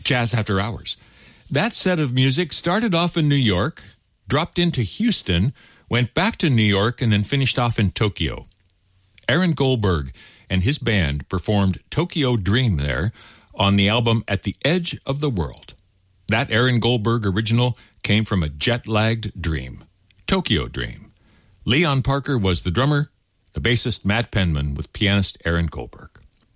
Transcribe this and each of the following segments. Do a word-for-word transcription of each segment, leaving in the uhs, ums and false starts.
Jazz After Hours. That set of music started off in New York, dropped into Houston, went back to New York, and then finished off in Tokyo. Aaron Goldberg and his band performed Tokyo Dream there on the album At the Edge of the World. That Aaron Goldberg original came from a jet-lagged dream, Tokyo Dream. Leon Parker was the drummer, the bassist Matt Penman with pianist Aaron Goldberg.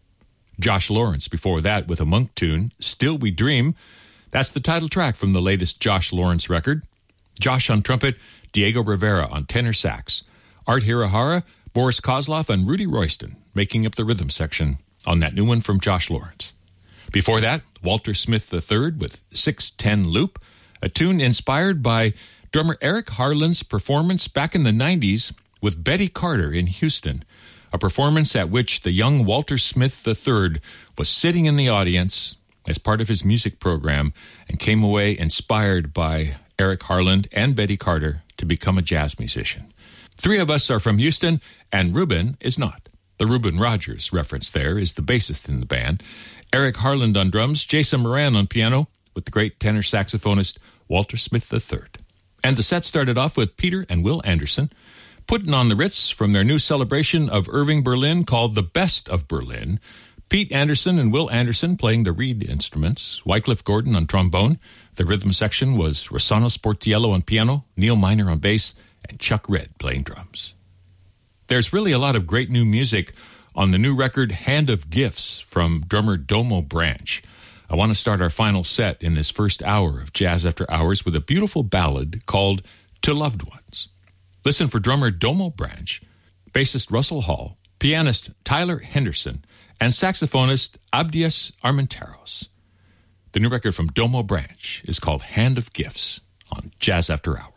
Josh Lawrence before that with a Monk tune, Still We Dream. That's the title track from the latest Josh Lawrence record. Josh on trumpet, Diego Rivera on tenor sax, Art Hirahara, Boris Kozlov, and Rudy Royston making up the rhythm section on that new one from Josh Lawrence. Before that, Walter Smith the third with six ten Loop, a tune inspired by drummer Eric Harland's performance back in the nineties with Betty Carter in Houston, a performance at which the young Walter Smith the third was sitting in the audience as part of his music program and came away inspired by Eric Harland and Betty Carter to become a jazz musician. Three of us are from Houston, and Ruben is not. The Reuben Rogers reference there is the bassist in the band. Eric Harland on drums, Jason Moran on piano, with the great tenor saxophonist Walter Smith the third. And the set started off with Peter and Will Anderson putting on the Ritz from their new celebration of Irving Berlin called The Best of Berlin. Pete Anderson and Will Anderson playing the reed instruments, Wycliffe Gordon on trombone. The rhythm section was Rossano Sportiello on piano, Neil Miner on bass, and Chuck Red playing drums. There's really a lot of great new music on the new record Hand of Gifts from drummer Domo Branch. I want to start our final set in this first hour of Jazz After Hours with a beautiful ballad called To Loved Ones. Listen for drummer Domo Branch, bassist Russell Hall, pianist Tyler Henderson, and saxophonist Abdias Armenteros. The new record from Domo Branch is called Hand of Gifts on Jazz After Hours.